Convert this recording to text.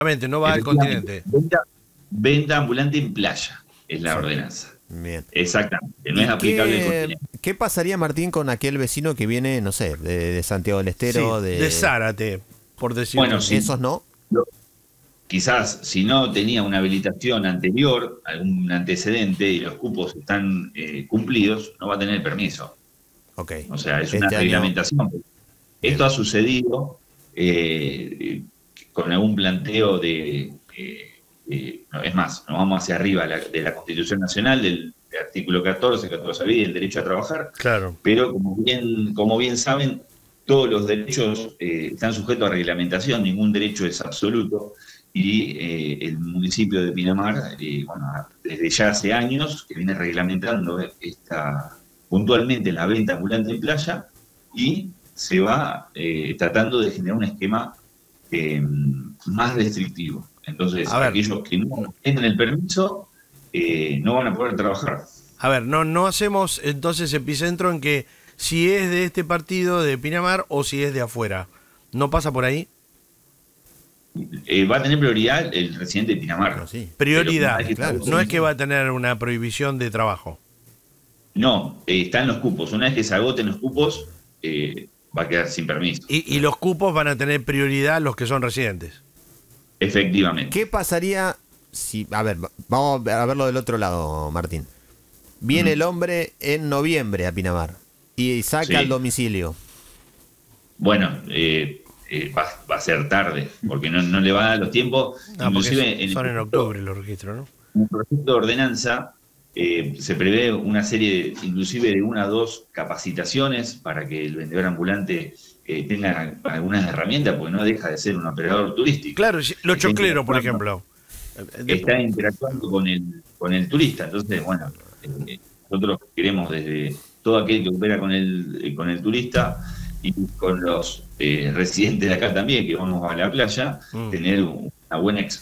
No va al continente. Venta ambulante en playa es la ordenanza. Bien. Exactamente, no es ¿Y aplicable al continente. qué pasaría, Martín, con aquel vecino que viene, no sé, de Santiago del Estero? Sí, de Zárate, por decirlo. Bueno, sí. ¿Esos no? Quizás si no tenía una habilitación anterior, algún antecedente y los cupos están cumplidos, no va a tener permiso. Ok. O sea, es una Este año. reglamentación. Esto ha sucedido con algún planteo no, es más, nos vamos hacia arriba de la Constitución Nacional, del artículo 14 bis, el derecho a trabajar. Claro. Pero como bien saben, todos los derechos están sujetos a reglamentación, ningún derecho es absoluto. Y el municipio de Pinamar, bueno, desde ya hace años que viene reglamentando puntualmente la venta ambulante en playa y se va tratando de generar un esquema más restrictivo. Entonces, aquellos que no tienen el permiso no van a poder trabajar. A ver, no hacemos entonces epicentro en que si es de este partido de Pinamar o si es de afuera. ¿No pasa por ahí? Va a tener prioridad el residente de Pinamar. No, sí. Prioridad, claro. No es que va a tener una prohibición de trabajo. No, están los cupos. Una vez que se agoten los cupos, va a quedar sin permiso. Y los cupos van a tener prioridad los que son residentes. Efectivamente. ¿Qué pasaría si... A ver, vamos a verlo del otro lado, Martín. Viene el hombre en noviembre a Pinamar y saca el domicilio. Bueno, va a ser tarde, porque no le va a dar los tiempos. Inclusive son en octubre los registros, ¿no? En el proyecto de ordenanza se prevé una serie, inclusive de 1 a 2 capacitaciones para que el vendedor ambulante tenga algunas herramientas, porque no deja de ser un operador turístico. Claro, los chocleros, por ejemplo. Está interactuando con el turista. Entonces, bueno, nosotros queremos desde todo aquel que opera con el turista y con los residentes de acá también, que vamos a la playa, tener una buena